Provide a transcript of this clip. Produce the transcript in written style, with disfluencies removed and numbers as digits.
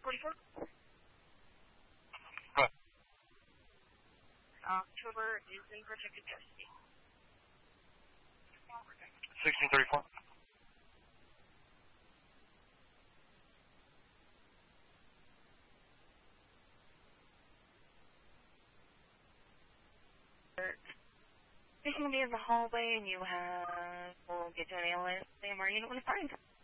44? Good. October is in protected custody. 1634. Station will be in the hallway, and we'll get to an ambulance. Say where you don't want to find.